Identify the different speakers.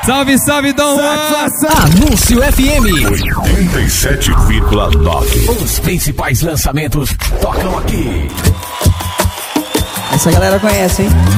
Speaker 1: Salve, salve, Dom Juan.
Speaker 2: Anúncio FM
Speaker 3: 87,9.
Speaker 2: Os principais lançamentos tocam aqui.
Speaker 4: Essa galera conhece, hein?